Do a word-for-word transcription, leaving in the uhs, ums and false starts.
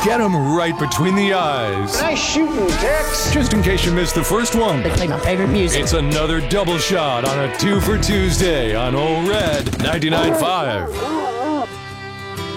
Get them right between the eyes. Nice shooting, Tex. Just in case you missed the first one. They play my favorite music. It's another double shot on a two for Tuesday on Old Red ninety-nine point five.